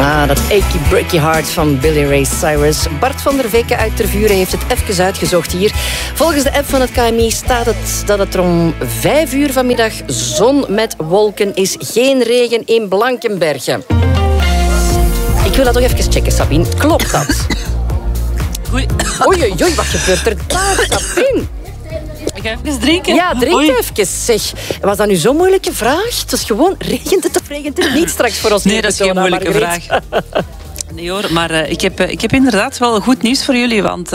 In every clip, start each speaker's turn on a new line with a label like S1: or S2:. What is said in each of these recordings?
S1: Dat Achy Breaky Heart van Billy Ray Cyrus. Bart van der Veken uit Tervuren heeft het even uitgezocht hier. Volgens de app van het KMI staat het dat het er om 5 uur vanmiddag zon met wolken is. Geen regen in Blankenberge. Ik wil dat toch even checken, Sabine. Klopt dat?
S2: Oei,
S1: wat gebeurt er daar, Sabine?
S2: Ik ga even drinken.
S1: Ja, drink even, zeg. Was dat nu zo'n moeilijke vraag? Het was gewoon, regent het of regent het niet straks voor ons?
S2: Nee, dat is geen moeilijke vraag. Nee hoor, maar ik heb inderdaad wel goed nieuws voor jullie, want...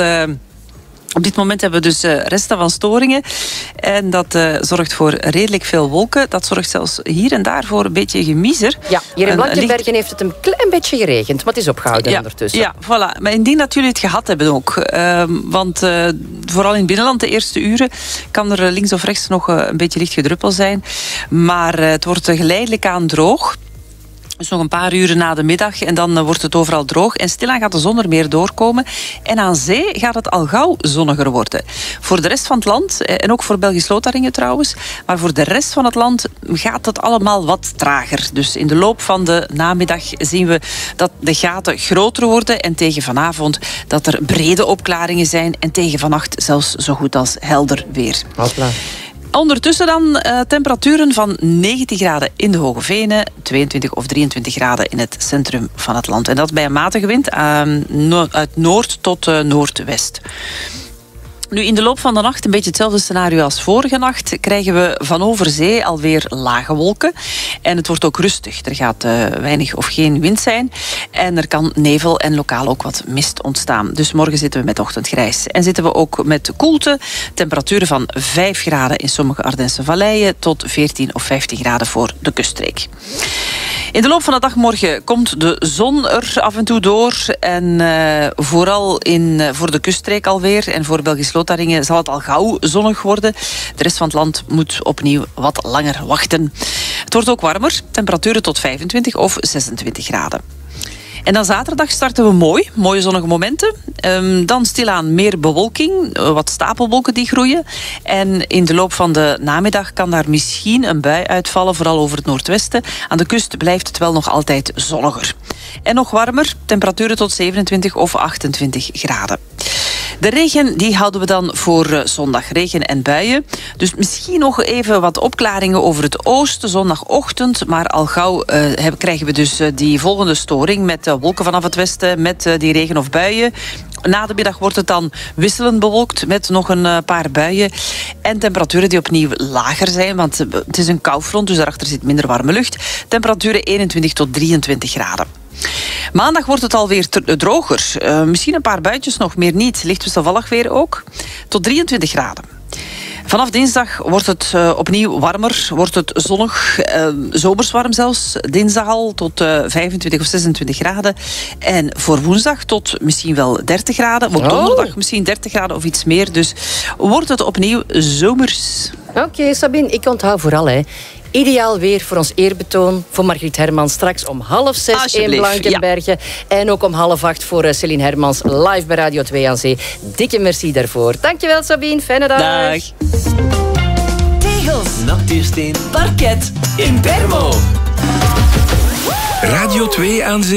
S2: Op dit moment hebben we dus resten van storingen. En dat zorgt voor redelijk veel wolken. Dat zorgt zelfs hier en daar voor een beetje gemiezer.
S1: Ja, hier in Blankenbergen heeft het een klein beetje geregend. Maar het is opgehouden ondertussen.
S2: Ja, voilà. Maar ik denk dat jullie het gehad hebben ook. Want vooral in het binnenland, de eerste uren... kan er links of rechts nog een beetje licht gedruppel zijn. Maar het wordt geleidelijk aan droog. Dus nog een paar uren na de middag en dan wordt het overal droog. En stilaan gaat de zon er meer doorkomen. En aan zee gaat het al gauw zonniger worden. Voor de rest van het land, en ook voor Belgisch-Lotharingen trouwens, maar voor de rest van het land gaat het allemaal wat trager. Dus in de loop van de namiddag zien we dat de gaten groter worden. En tegen vanavond dat er brede opklaringen zijn. En tegen vannacht zelfs zo goed als helder weer.
S1: Hopla.
S2: Ondertussen dan temperaturen van 19 graden in de Hoge Venen, 22 of 23 graden in het centrum van het land. En dat bij een matige wind uit noord tot noordwest. Nu, in de loop van de nacht, een beetje hetzelfde scenario als vorige nacht, krijgen we van over zee alweer lage wolken. En het wordt ook rustig. Er gaat weinig of geen wind zijn. En er kan nevel en lokaal ook wat mist ontstaan. Dus morgen zitten we met ochtendgrijs. En zitten we ook met koelte. Temperaturen van 5 graden in sommige Ardense valleien tot 14 of 15 graden voor de kuststreek. In de loop van de dag morgen komt de zon er af en toe door. En vooral voor de kuststreek alweer. En voor Belgisch-Lotharingen zal het al gauw zonnig worden. De rest van het land moet opnieuw wat langer wachten. Het wordt ook warmer. Temperaturen tot 25 of 26 graden. En dan zaterdag starten we mooi. Mooie zonnige momenten. Dan stilaan meer bewolking. Wat stapelwolken die groeien. En in de loop van de namiddag kan daar misschien een bui uitvallen. Vooral over het noordwesten. Aan de kust blijft het wel nog altijd zonniger. En nog warmer. Temperaturen tot 27 of 28 graden. De regen die houden we dan voor zondag. Regen en buien. Dus misschien nog even wat opklaringen over het oosten. Zondagochtend. Maar al gauw krijgen we dus die volgende storing. Met wolken vanaf het westen. Met die regen of buien. Na de middag wordt het dan wisselend bewolkt. Met nog een paar buien. En temperaturen die opnieuw lager zijn. Want het is een koufront. Dus daarachter zit minder warme lucht. Temperaturen 21 tot 23 graden. Maandag wordt het alweer droger. Misschien een paar buitjes nog, meer niet. Licht wisselvallig weer ook. Tot 23 graden. Vanaf dinsdag wordt het opnieuw warmer, wordt het zonnig, zomerswarm zelfs. Dinsdag al tot 25 of 26 graden. En voor woensdag tot misschien wel 30 graden. Op donderdag misschien 30 graden of iets meer. Dus wordt het opnieuw zomers.
S1: Oké, Sabine, ik onthoud vooral, hè. Ideaal weer voor ons eerbetoon voor Margriet Hermans straks om 5:30 in Blankenberge. Ja. En ook om 7:30 voor Céline Hermans live bij Radio 2 aan Zee. Dikke merci daarvoor. Dankjewel, Sabine. Fijne dag.
S2: Dag.
S3: Tegels, natuursteen, parket in Bermo. Radio 2 aan Zee.